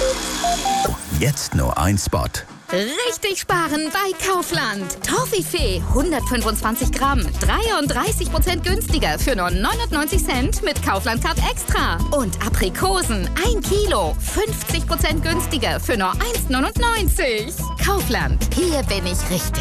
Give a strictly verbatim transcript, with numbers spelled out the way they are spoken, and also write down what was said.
Jetzt nur ein Spot. Richtig sparen bei Kaufland. Toffifee hundertfünfundzwanzig Gramm, dreiunddreißig Prozent günstiger für nur neunundneunzig Cent mit Kaufland Card Extra. Und Aprikosen ein Kilo, fünfzig Prozent günstiger für nur eins neunundneunzig. Kaufland, hier bin ich richtig.